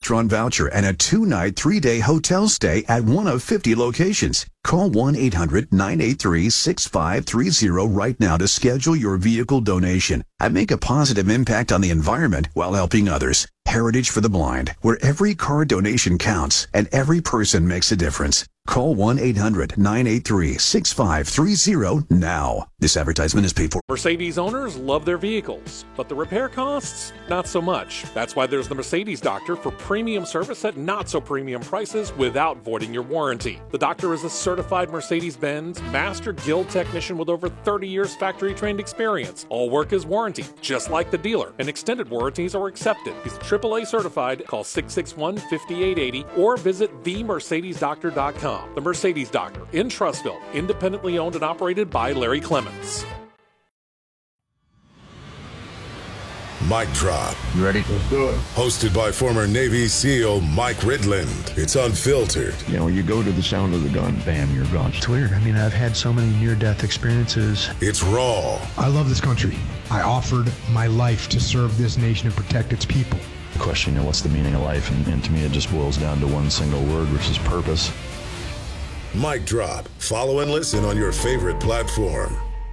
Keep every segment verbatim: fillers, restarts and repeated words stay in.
restaurant voucher and a two-night, three-day hotel stay at one of fifty locations. Call one eight hundred nine eight three six five three zero right now to schedule your vehicle donation and make a positive impact on the environment while helping others. Heritage for the Blind, where every car donation counts and every person makes a difference. Call one eight hundred nine eight three six five three zero now. This advertisement is paid for. Mercedes owners love their vehicles, but the repair costs, not so much. That's why there's the Mercedes Doctor for premium service at not so premium prices without voiding your warranty. The Doctor is a certified Mercedes-Benz Master Guild technician with over thirty years factory-trained experience. All work is warranted, just like the dealer, and extended warranties are accepted. He's triple A certified. Call six six one, five eight eight zero or visit the mercedes doctor dot com. The Mercedes Doctor in Trussville, independently owned and operated by Larry Clements. Mic Drop. You ready? Let's do it. Hosted by former Navy SEAL Mike Ridland. It's unfiltered. You know, you go to the sound of the gun, bam, you're gone. It's weird. I mean, I've had so many near-death experiences. It's raw. I love this country. I offered my life to serve this nation and protect its people. The question, you know, what's the meaning of life? And, and to me, it just boils down to one single word, which is purpose. Mic Drop. Follow and listen on your favorite platform.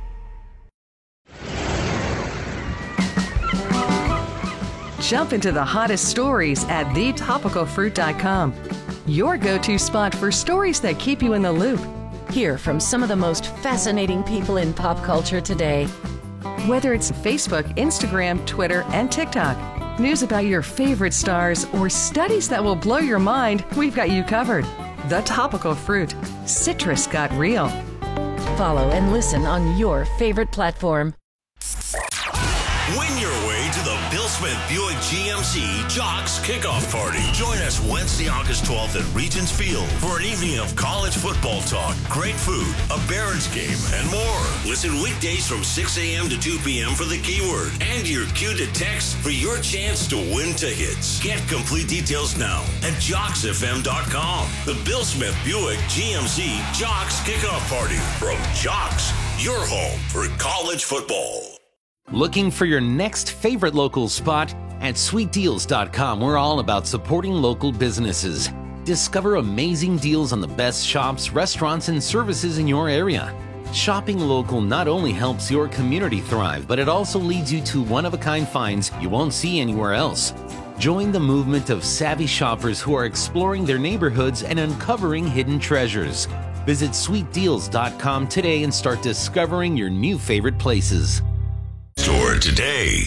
Jump into the hottest stories at the topical fruit dot com. Your go-to spot for stories that keep you in the loop. Hear from some of the most fascinating people in pop culture today. Whether it's Facebook, Instagram, Twitter, and TikTok, news about your favorite stars, or studies that will blow your mind, we've got you covered. The Topical Fruit. Citrus got real. Follow and listen on your favorite platform. Win your way to the Bill Smith Buick G M C Jocks Kickoff Party. Join us Wednesday, August twelfth at Regents Field for an evening of college football talk, great food, a Barons game, and more. Listen weekdays from six a.m. to two p.m. for the keyword and your cue to text for your chance to win tickets. Get complete details now at jocks f m dot com. The Bill Smith Buick G M C Jocks Kickoff Party from Jocks, your home for college football. Looking for your next favorite local spot? At sweet deals dot com, we're all about supporting local businesses. Discover amazing deals on the best shops, restaurants, and services in your area. Shopping local not only helps your community thrive, but it also leads you to one-of-a-kind finds you won't see anywhere else. Join the movement of savvy shoppers who are exploring their neighborhoods and uncovering hidden treasures. Visit sweet deals dot com today and start discovering your new favorite places. Store today.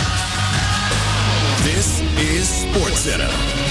This is SportsCenter.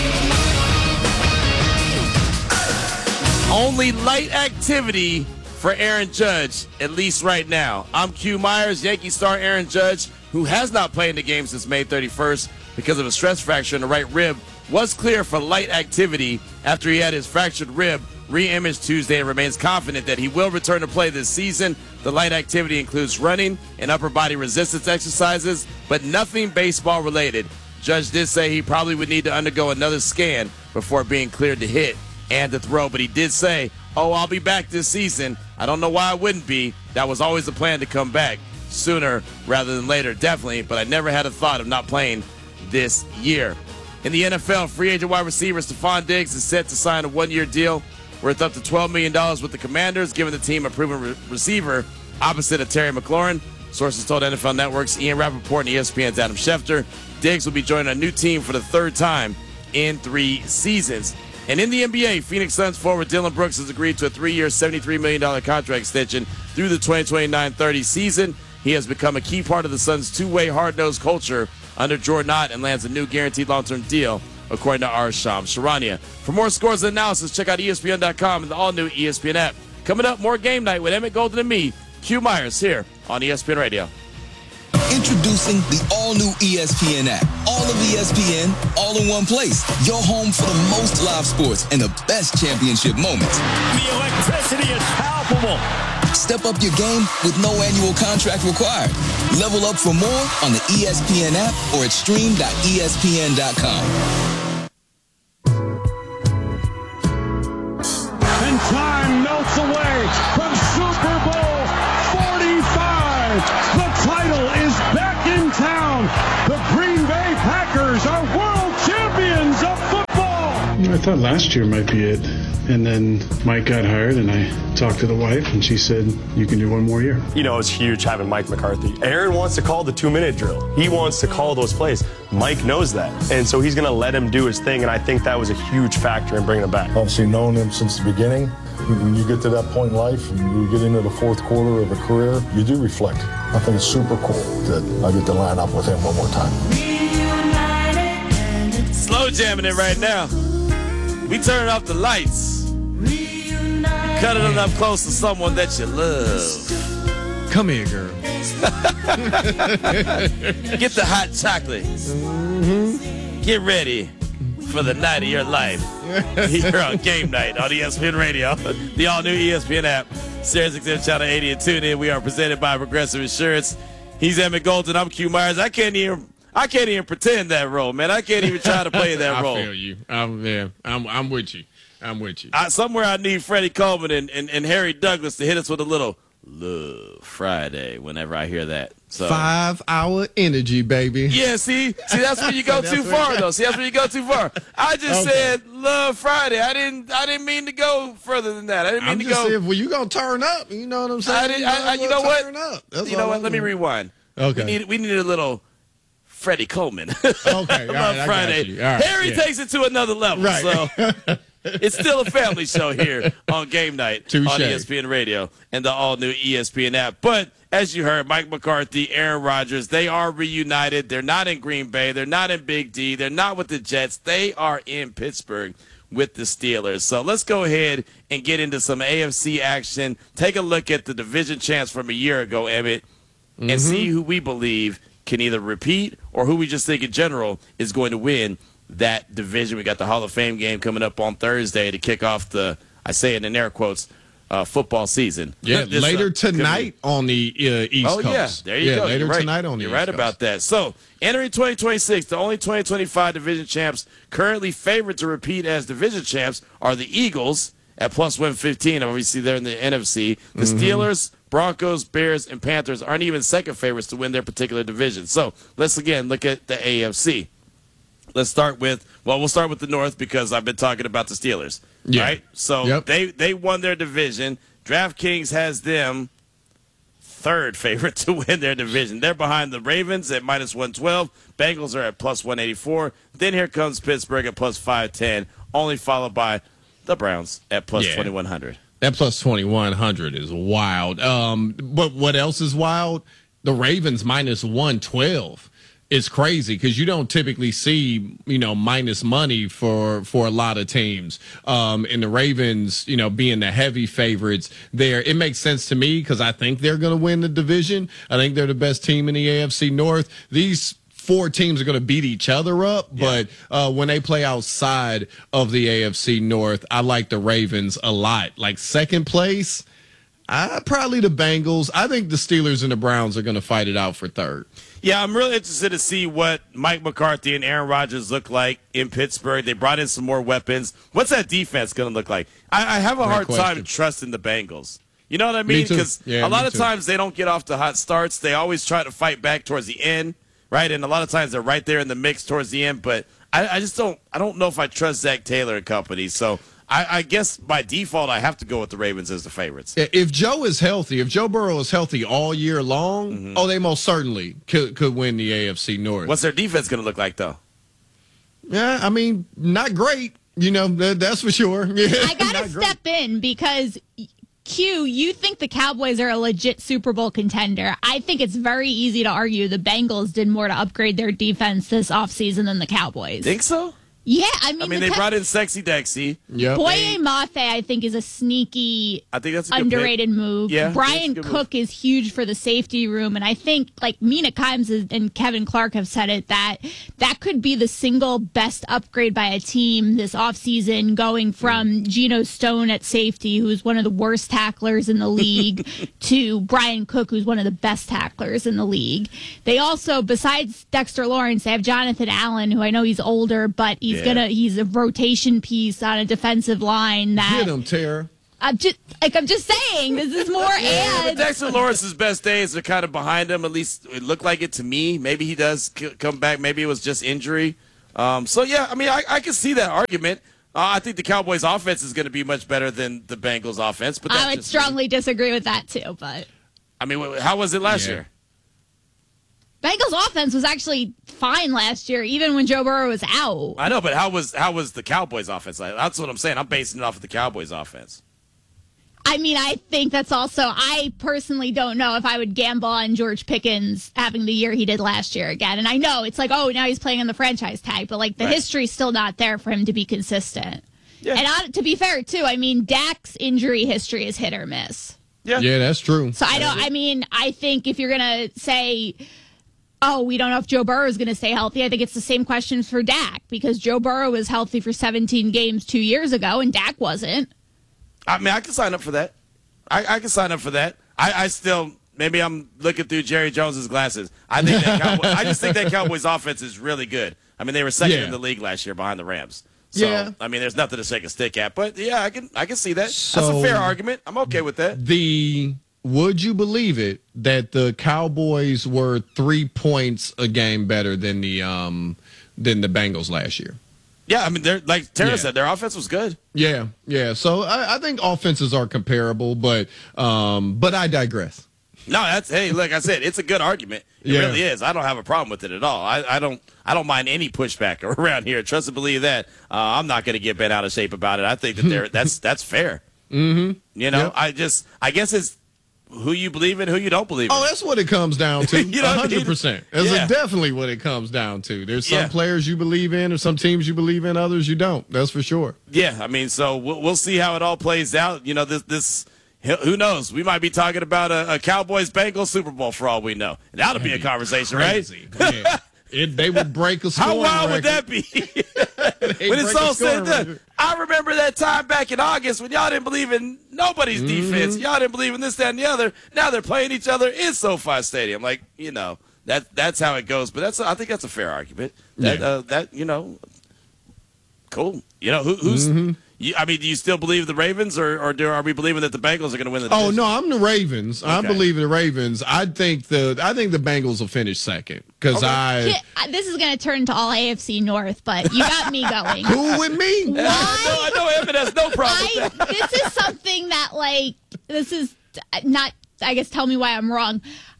Only light activity for Aaron Judge, at least right now. I'm Q Myers. Yankee star Aaron Judge, who has not played in the game since May thirty-first because of a stress fracture in the right rib, was clear for light activity after he had his fractured rib re-imaged Tuesday and remains confident that he will return to play this season. The light activity includes running and upper body resistance exercises, but nothing baseball related. Judge did say he probably would need to undergo another scan before being cleared to hit and to throw, but he did say, oh, I'll be back this season. I don't know why I wouldn't be. That was always the plan to come back sooner rather than later, definitely, but I never had a thought of not playing this year. In the N F L, free agent wide receiver Stephon Diggs is set to sign a one-year deal worth up to twelve million dollars with the Commanders, giving the team a proven re- receiver opposite of Terry McLaurin. Sources told N F L Network's Ian Rappaport and E S P N's Adam Schefter Diggs will be joining a new team for the third time in three seasons. And in the N B A, Phoenix Suns forward Dylan Brooks has agreed to a three-year, seventy-three million dollars contract extension through the twenty twenty-nine thirty season. He has become a key part of the Suns' two-way hard-nosed culture under Jordan Ott and lands a new guaranteed long-term deal, according to our Shams Charania. For more scores and analysis, check out E S P N dot com and the all-new E S P N app. Coming up, more Game Night with Emmett Golden and me, Q Myers, here on E S P N Radio. Introducing the all-new E S P N app. All of E S P N, all in one place. Your home for the most live sports and the best championship moments. The electricity is palpable. Step up your game with no annual contract required. Level up for more on the E S P N app or at stream dot E S P N dot com. And time melts away from Super Bowl forty-five. The title is back in town. The Green Bay Packers are world champions of football. I thought last year might be it. And then Mike got hired, and I talked to the wife, and she said, you can do one more year. You know, it's huge having Mike McCarthy. Aaron wants to call the two-minute drill. He wants to call those plays. Mike knows that. And so he's going to let him do his thing, and I think that was a huge factor in bringing him back. Obviously, knowing him since the beginning, when you get to that point in life and you get into the fourth quarter of a career, you do reflect. I think it's super cool that I get to line up with him one more time. Slow jamming it right now. We turn off the lights. Cut it up close to someone that you love. Come here, girl. Get the hot chocolate. Mm-hmm. Get ready for the night of your life. Here on Game Night on E S P N Radio, the all-new E S P N app, Sirius X M Channel eighty, and tune in. We are presented by Progressive Insurance. He's Emmett Golden. I'm Q Myers. I can't even. I can't even pretend that role, man. I can't even try to play that role. I feel you. I'm there. I'm, I'm with you. I'm with you. I, somewhere I need Freddie Coleman and, and, and Harry Douglas to hit us with a little Love Friday whenever I hear that. So Five hour energy, baby. Yeah, see? See, that's when you go too far, though. See, that's when you go too far. I just okay. said Love Friday. I didn't I didn't mean to go further than that. I didn't mean I'm to just go. Saying, well, you going to turn up. You know what I'm saying? I didn't, I, I, you know what? Turn up. That's you know what? I'm Let me rewind. Okay. We need, we need a little Freddie Coleman. Okay, all right, Love Friday. Right, Harry yeah. takes it to another level. Right. So it's still a family show here on Game Night Touché. on E S P N Radio and the all-new E S P N app. But as you heard, Mike McCarthy, Aaron Rodgers, they are reunited. They're not in Green Bay. They're not in Big D. They're not with the Jets. They are in Pittsburgh with the Steelers. So let's go ahead and get into some A F C action. Take a look at the division champs from a year ago, Emmett, and Mm-hmm. see who we believe can either repeat or who we just think in general is going to win that division. We got the Hall of Fame game coming up on Thursday to kick off the, I say it in air quotes, uh, football season. Yeah, This, later uh, tonight on the uh, East oh, Coast. yeah, there you yeah, go. later You're right. tonight on the You're East right Coast. about that. So, entering twenty twenty-six, the only twenty twenty-five division champs currently favored to repeat as division champs are the Eagles at plus one fifteen. Obviously, they're in the N F C. The Mm-hmm. Steelers, Broncos, Bears, and Panthers aren't even second favorites to win their particular division. So, let's again look at the A F C. Let's start with, well, we'll start with the North because I've been talking about the Steelers. Yeah. Right? So, Yep. they, they won their division. DraftKings has them third favorite to win their division. They're behind the Ravens at minus one twelve. Bengals are at plus one eighty-four. Then here comes Pittsburgh at plus five ten, only followed by the Browns at plus Yeah. twenty-one hundred. That plus twenty-one hundred is wild. Um, but what else is wild? The Ravens minus one twelve is crazy because you don't typically see, you know, minus money for, for a lot of teams. Um, and the Ravens, you know, being the heavy favorites there, it makes sense to me because I think they're going to win the division. I think they're the best team in the A F C North. These four teams are going to beat each other up, Yeah. but uh, when they play outside of the A F C North, I like the Ravens a lot. Like second place, uh, probably the Bengals. I think the Steelers and the Browns are going to fight it out for third. Yeah, I'm really interested to see what Mike McCarthy and Aaron Rodgers look like in Pittsburgh. They brought in some more weapons. What's that defense going to look like? I, I have a Great hard question. time trusting the Bengals. You know what I Me mean? too. Because Yeah, a lot me of too. times they don't get off to hot starts. They always try to fight back towards the end, right? And a lot of times they're right there in the mix towards the end. But I, I just don't. I don't know if I trust Zach Taylor and company. So I, I guess by default I have to go with the Ravens as the favorites. If Joe is healthy, if Joe Burrow is healthy all year long, Mm-hmm. oh, they most certainly could could win the A F C North. What's their defense going to look like, though? Yeah, I mean, not great. You know, that, that's for sure. Yeah, I gotta step in because Q, you think the Cowboys are a legit Super Bowl contender. I think it's very easy to argue the Bengals did more to upgrade their defense this offseason than the Cowboys. Think so? Yeah, I mean, I mean, the they te- brought in Sexy Dexy. Yep. Boye Mafe, I think, is a sneaky, I think that's a good underrated pick. move. Yeah, Brian that's a good Cook is huge for the safety room, and I think, like Mina Kimes is- and Kevin Clark have said it, that that could be the single best upgrade by a team this offseason, going from Geno Stone at safety, who's one of the worst tacklers in the league, to Brian Cook, who's one of the best tacklers in the league. They also, besides Dexter Lawrence, they have Jonathan Allen, who I know he's older, but he's Yeah. gonna he's a rotation piece on a defensive line that Get him, Tara. I'm just like I'm just saying this is more Yeah, but ads. Dexter Lawrence's best days are kind of behind him. At least it looked like it to me. Maybe he does c- come back. Maybe it was just injury. Um, so yeah, I mean, I, I can see that argument. Uh, I think the Cowboys' offense is going to be much better than the Bengals' offense. But I would strongly me. disagree with that too. But I mean, how was it last yeah. year? Bengals' offense was actually fine last year, even when Joe Burrow was out. I know, but how was how was the Cowboys' offense? That's what I'm saying. I'm basing it off of the Cowboys' offense. I mean, I think that's also, I personally don't know if I would gamble on George Pickens having the year he did last year again. And I know it's like, oh, now he's playing on the franchise tag, but like the right. history's still not there for him to be consistent. Yeah. And I, to be fair, too, I mean, Dak's injury history is hit or miss. Yeah, yeah, that's true. So I don't, I mean, I think if you're going to say, oh, we don't know if Joe Burrow is going to stay healthy, I think it's the same questions for Dak, because Joe Burrow was healthy for seventeen games two years ago and Dak wasn't. I mean, I can sign up for that. I, I can sign up for that. I, I still, maybe I'm looking through Jerry Jones's glasses. I think that Cowboy, I just think that Cowboys offense is really good. I mean, they were second yeah. in the league last year behind the Rams. So, yeah. I mean, there's nothing to shake a stick at. But, yeah, I can I can see that. So that's a fair argument. I'm okay with that. The would you believe it that the Cowboys were three points a game better than the um than the Bengals last year? Yeah, I mean, they're like Tara yeah. said, their offense was good. Yeah, yeah. So I, I think offenses are comparable, but um, but I digress. No, that's hey, like I said, it's a good argument. It yeah. really is. I don't have a problem with it at all. I, I don't I don't mind any pushback around here. Trust and believe that. Uh, I'm not going to get bent out of shape about it. I think that they're that's that's fair. Mm-hmm. You know, yep. I just I guess it's who you believe in, who you don't believe in. Oh, that's what it comes down to. you know one hundred percent. That's yeah. definitely what it comes down to. There's some yeah. players you believe in or some teams you believe in, others you don't. That's for sure. Yeah, I mean, so we'll, we'll see how it all plays out. You know, this, this who knows? We might be talking about a, a Cowboys-Bengals Super Bowl for all we know. That'll be a conversation, crazy. right? Yeah. It, they would break a scoring How wild record. would that be? When it's all said and done. I remember that time back in August when y'all didn't believe in nobody's mm-hmm. defense. Y'all didn't believe in this, that, and the other. Now they're playing each other in SoFi Stadium. Like, you know, that that's how it goes. But that's I think that's a fair argument. That, yeah. uh, that you know, cool. You know, who, who's mm-hmm. – You, I mean, do you still believe the Ravens, or, or do, are we believing that the Bengals are going to win the division? Oh no, I'm the Ravens. Okay. I believe in the Ravens. I think the I think the Bengals will finish second because okay. I. This is going to turn into all A F C North, but you got me going. Cool with me. Why? I know, I know Evan has no problem I, with that. This is something that, like, this is not. I guess tell me why I'm wrong.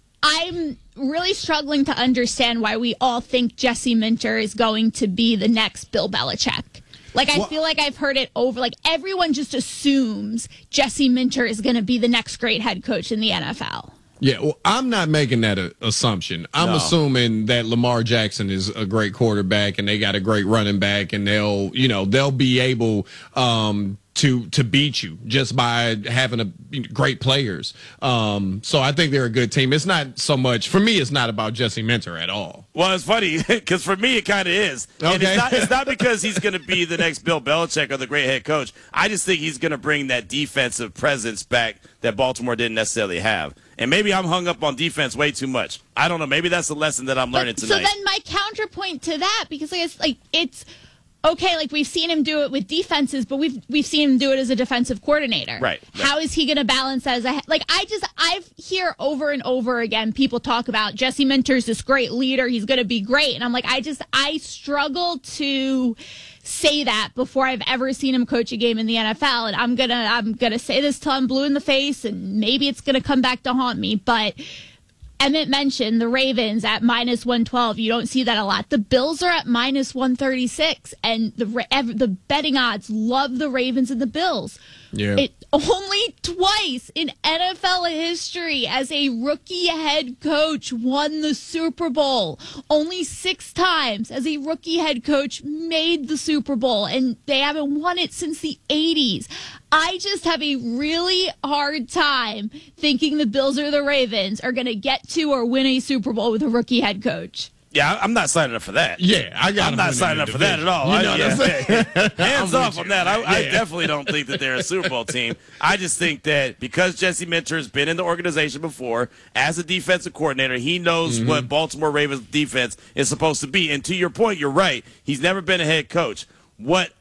I'm really struggling to understand why we all think Jesse Minter is going to be the next Bill Belichick. Like, I well, feel like I've heard it over. Like, everyone just assumes Jesse Minter is going to be the next great head coach in the N F L. Yeah, well, I'm not making that a, assumption. I'm no. assuming that Lamar Jackson is a great quarterback and they got a great running back and they'll, you know, they'll be able um, to to beat you just by having a you know, great players. Um, so I think they're a good team. It's not so much for me. It's not about Jesse Minter at all. Well, it's funny because for me it kind of is. Okay. And it's not, it's not because he's going to be the next Bill Belichick or the great head coach. I just think he's going to bring that defensive presence back that Baltimore didn't necessarily have. And maybe I'm hung up on defense way too much. I don't know. Maybe that's the lesson that I'm learning but, tonight. So then my counterpoint to that, because I guess like it's okay, like we've seen him do it with defenses, but we've we've seen him do it as a defensive coordinator. Right. right. How is he going to balance as a like? I just I've hear over and over again people talk about Jesse Minter's this great leader. He's going to be great, and I'm like, I just I struggle to say that before I've ever seen him coach a game in the N F L, and I'm gonna I'm gonna say this till I'm blue in the face, and maybe it's gonna come back to haunt me, but. Emmett mentioned the Ravens at minus one twelve. You don't see that a lot. The Bills are at minus one thirty-six, and the the betting odds love the Ravens and the Bills. Yeah. It only twice in N F L history as a rookie head coach won the Super Bowl. Only six times as a rookie head coach made the Super Bowl, and they haven't won it since the eighties. I just have a really hard time thinking the Bills or the Ravens are going to get to or win a Super Bowl with a rookie head coach. Yeah, I'm not signing up for that. Yeah, I got. I'm not signing up for that at all. You know I, what I'm saying? Hands off on that. I, yeah. I definitely don't think that they're a Super Bowl team. I just think that because Jesse Minter has been in the organization before as a defensive coordinator, he knows mm-hmm. what Baltimore Ravens defense is supposed to be. And to your point, you're right. He's never been a head coach. What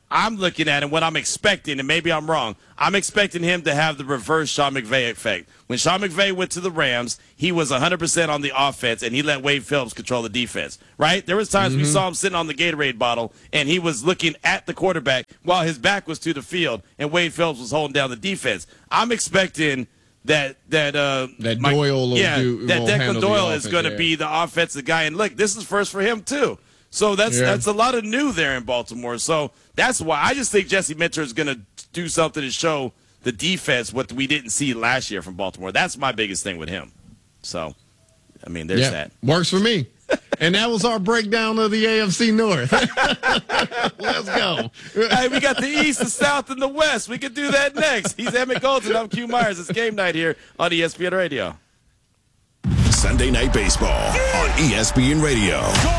I'm looking at and what I'm expecting, and maybe I'm wrong, I'm expecting him to have the reverse Sean McVay effect. When Sean McVay went to the Rams, he was one hundred percent on the offense, and he let Wade Phillips control the defense, right? There was times mm-hmm. we saw him sitting on the Gatorade bottle, and he was looking at the quarterback while his back was to the field, and Wade Phillips was holding down the defense. I'm expecting that that uh, that my, Doyle will yeah, do, that will Declan Doyle is going to yeah. be the offensive guy. And, look, this is first for him, too. So that's yeah. that's a lot of new there in Baltimore. So that's why I just think Jesse Minter is going to do something to show the defense what we didn't see last year from Baltimore. That's my biggest thing with him. So, I mean, there's yeah. that. Works for me. And that was our breakdown of the A F C North. Let's go. Hey, we got the East, the South, and the West. We could do that next. He's Emmett Golden. I'm Q Myers. It's game night here on E S P N Radio. Sunday Night Baseball on E S P N Radio.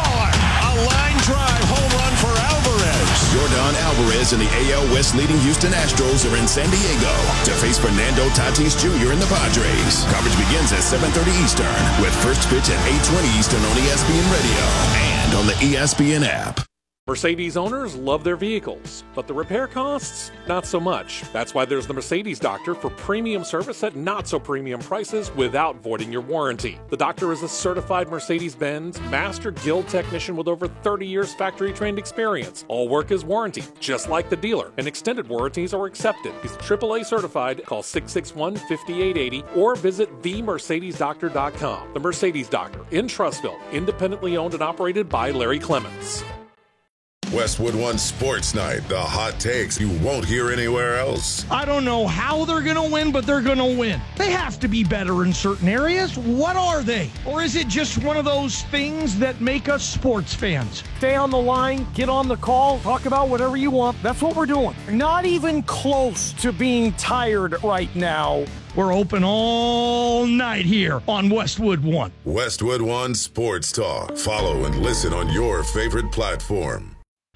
A line drive home run for Alvarez. Yordan Alvarez and the A L West leading Houston Astros are in San Diego to face Fernando Tatis Junior and the Padres. Coverage begins at seven thirty Eastern with first pitch at eight twenty Eastern on E S P N Radio and on the E S P N app. Mercedes owners love their vehicles, but the repair costs, not so much. That's why there's the Mercedes Doctor for premium service at not so premium prices without voiding your warranty. The Doctor is a certified Mercedes-Benz Master Guild technician with over thirty years factory-trained experience. All work is warranted, just like the dealer, and extended warranties are accepted. He's triple A certified. Call six six one, five eight eight zero or visit the mercedes doctor dot com. The Mercedes Doctor in Trussville, independently owned and operated by Larry Clements. Westwood One Sports Night, the hot takes you won't hear anywhere else. I don't know how they're going to win, but they're going to win. They have to be better in certain areas. What are they? Or is it just one of those things that make us sports fans? Stay on the line, get on the call, talk about whatever you want. That's what we're doing. Not even close to being tired right now. We're open all night here on Westwood One. Westwood One Sports Talk. Follow and listen on your favorite platform.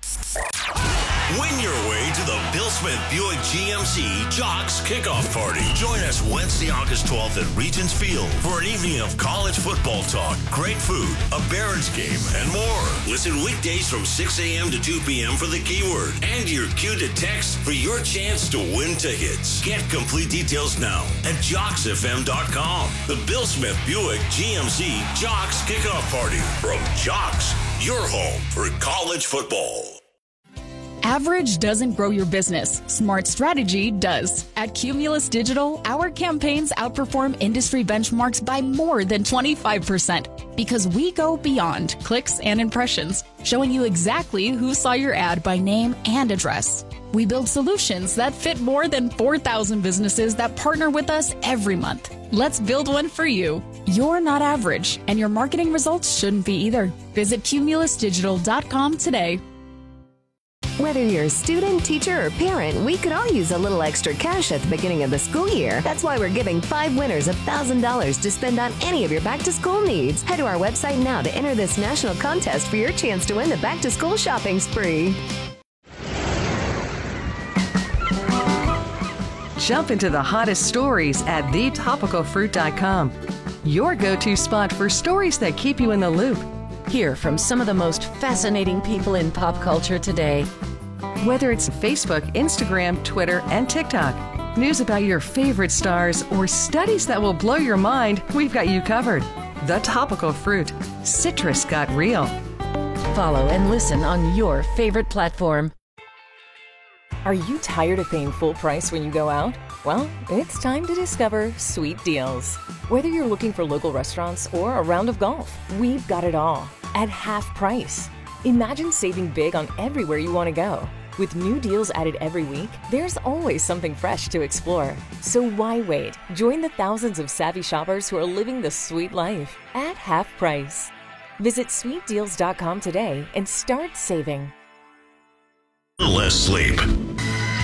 Win your way to the Bill Smith Buick G M C Jocks Kickoff Party. Join us Wednesday, August twelfth at Regents Field for an evening of college football talk, great food, a Barons game, and more. Listen weekdays from six a.m. to two p.m. for the keyword and your cue to text for your chance to win tickets. Get complete details now at jocks f m dot com. The Bill Smith Buick G M C Jocks Kickoff Party from Jocks, your home for college football. Average doesn't grow your business. Smart strategy does. At Cumulus Digital, our campaigns outperform industry benchmarks by more than twenty-five percent because we go beyond clicks and impressions, showing you exactly who saw your ad by name and address. We build solutions that fit more than four thousand businesses that partner with us every month. Let's build one for you. You're not average, and your marketing results shouldn't be either. Visit cumulus digital dot com today. Whether you're a student, teacher, or parent, we could all use a little extra cash at the beginning of the school year. That's why we're giving five winners one thousand dollars to spend on any of your back-to-school needs. Head to our website now to enter this national contest for your chance to win the back-to-school shopping spree. Jump into the hottest stories at the topical fruit dot com. Your go-to spot for stories that keep you in the loop. Hear from some of the most fascinating people in pop culture today. Whether it's Facebook, Instagram, Twitter, and TikTok, news about your favorite stars, or studies that will blow your mind, we've got you covered. The Topical Fruit. Citrus got real. Follow and listen on your favorite platform. Are you tired of paying full price when you go out? Well, it's time to discover Sweet Deals. Whether you're looking for local restaurants or a round of golf, we've got it all at half price. Imagine saving big on everywhere you want to go. With new deals added every week, there's always something fresh to explore. So why wait? Join the thousands of savvy shoppers who are living the sweet life at half price. Visit sweet deals dot com today and start saving. Less sleep,